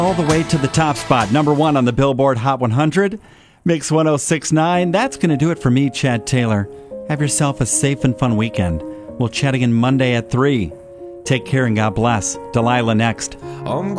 All the way to the top spot, number 1 on the Billboard Hot 100, Mix 1069. That's going to do it for me, Chad Taylor. Have yourself a safe and fun weekend. We'll chat again Monday at 3. Take care and God bless. Delilah next.